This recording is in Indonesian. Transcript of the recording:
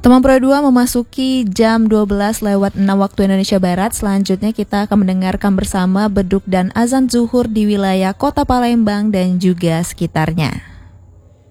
Teman Pro 2 memasuki jam 12:06 waktu Indonesia Barat. Selanjutnya kita akan mendengarkan bersama beduk dan azan zuhur di wilayah Kota Palembang dan juga sekitarnya.